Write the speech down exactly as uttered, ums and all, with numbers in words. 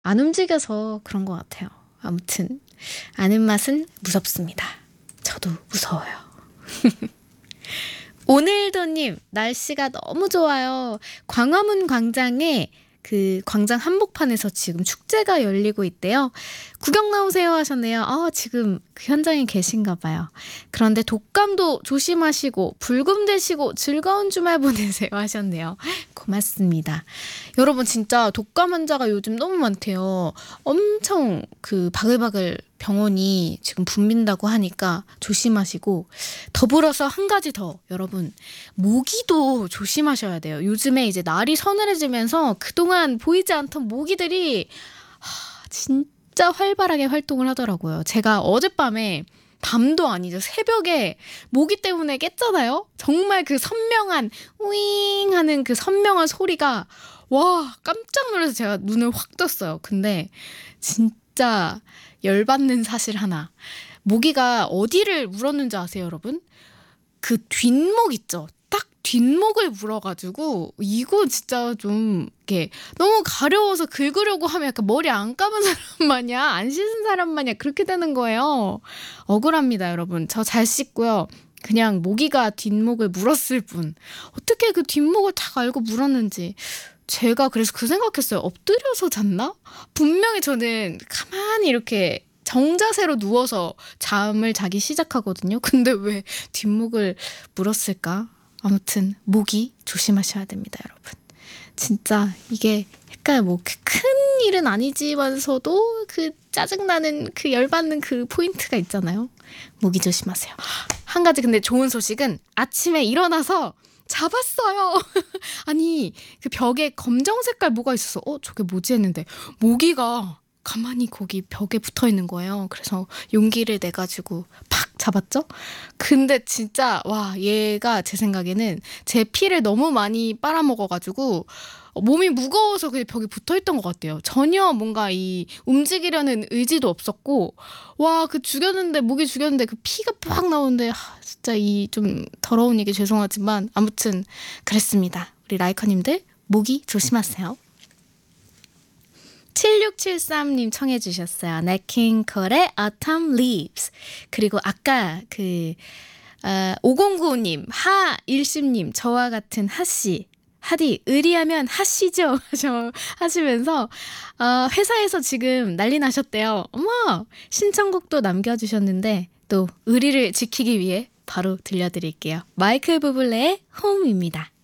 안 움직여서 그런 것 같아요. 아무튼 아는 맛은 무섭습니다. 저도 무서워요. 오늘도님 날씨가 너무 좋아요. 광화문 광장에 그 광장 한복판에서 지금 축제가 열리고 있대요. 구경 나오세요 하셨네요. 아, 지금 그 현장에 계신가 봐요. 그런데 독감도 조심하시고 불금 되시고 즐거운 주말 보내세요 하셨네요. 고맙습니다. 여러분 진짜 독감 환자가 요즘 너무 많대요. 엄청 그 바글바글 병원이 지금 붐빈다고 하니까 조심하시고, 더불어서 한 가지 더 여러분, 모기도 조심하셔야 돼요. 요즘에 이제 날이 서늘해지면서 그동안 보이지 않던 모기들이 하, 진짜 활발하게 활동을 하더라고요. 제가 어젯밤에, 밤도 아니죠, 새벽에 모기 때문에 깼잖아요. 정말 그 선명한 우잉 하는 그 선명한 소리가 와, 깜짝 놀라서 제가 눈을 확 떴어요. 근데 진짜 열받는 사실 하나. 모기가 어디를 물었는지 아세요, 여러분? 그 뒷목 있죠? 딱 뒷목을 물어가지고, 이거 진짜 좀 이렇게 너무 가려워서 긁으려고 하면 약간 머리 안 감은 사람 마냥, 안 씻은 사람 마냥 그렇게 되는 거예요. 억울합니다, 여러분. 저 잘 씻고요. 그냥 모기가 뒷목을 물었을 뿐. 어떻게 그 뒷목을 딱 알고 물었는지. 제가 그래서 그 생각했어요. 엎드려서 잤나? 분명히 저는 가만히 이렇게 정자세로 누워서 잠을 자기 시작하거든요. 근데 왜 뒷목을 물었을까? 아무튼 모기 조심하셔야 됩니다, 여러분. 진짜 이게 약간 뭐 큰 일은 아니지만서도 그 짜증나는 그 열받는 그 포인트가 있잖아요. 모기 조심하세요. 한 가지 근데 좋은 소식은 아침에 일어나서 잡았어요. 아니 그 벽에 검정 색깔 뭐가 있어서 어 저게 뭐지 했는데 모기가 가만히 거기 벽에 붙어 있는 거예요. 그래서 용기를 내가지고 팍 잡았죠. 근데 진짜 와, 얘가 제 생각에는 제 피를 너무 많이 빨아먹어가지고 몸이 무거워서 그냥 벽에 붙어있던 것 같아요. 전혀 뭔가 이 움직이려는 의지도 없었고, 와, 그 죽였는데, 모기 죽였는데 그 피가 팍 나오는데, 하, 진짜 이 좀 더러운 얘기 죄송하지만 아무튼 그랬습니다. 우리 라이커님들 모기 조심하세요. 칠육칠삼님 청해 주셨어요. 넷킹컬의 Autumn Leaves. 그리고 아까 그 어, 오공구오님, 하일심님, 저와 같은 하씨, 하디 의리하면 하씨죠 하셔, 하시면서 어, 회사에서 지금 난리 나셨대요. 어머, 신청곡도 남겨주셨는데 또 의리를 지키기 위해 바로 들려드릴게요. 마이클 부블레의 홈입니다.